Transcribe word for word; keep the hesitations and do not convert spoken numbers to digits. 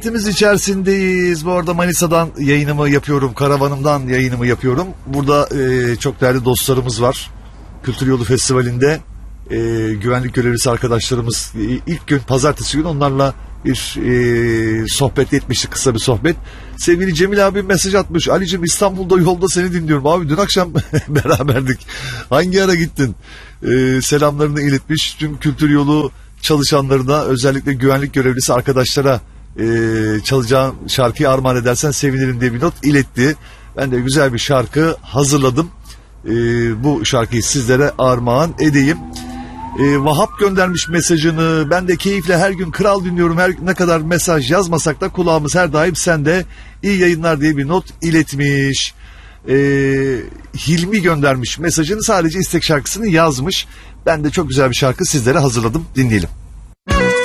Vaktimiz içerisindeyiz. Bu arada Manisa'dan yayınımı yapıyorum. Karavanımdan yayınımı yapıyorum. Burada e, çok değerli dostlarımız var. Kültür Yolu Festivali'nde e, güvenlik görevlisi arkadaşlarımız e, ilk gün pazartesi günü onlarla bir e, sohbet etmiştik. Kısa bir sohbet. Sevgili Cemil abi mesaj atmış. Ali'cim İstanbul'da yolda seni dinliyorum. Abi dün akşam beraberdik. Hangi ara gittin? E, selamlarını iletmiş. Tüm Kültür Yolu çalışanlarına, özellikle güvenlik görevlisi arkadaşlara e, çalacağım şarkıyı armağan edersen sevinirim diye bir not iletti. Ben de güzel bir şarkı hazırladım. E, bu şarkıyı sizlere armağan edeyim. E, Vahap göndermiş mesajını. Ben de keyifle her gün kral dinliyorum. Her ne kadar mesaj yazmasak da kulağımız her daim sende. İyi yayınlar diye bir not iletmiş. E, Hilmi göndermiş mesajını, sadece istek şarkısını yazmış. Ben de çok güzel bir şarkı sizlere hazırladım. Dinleyelim.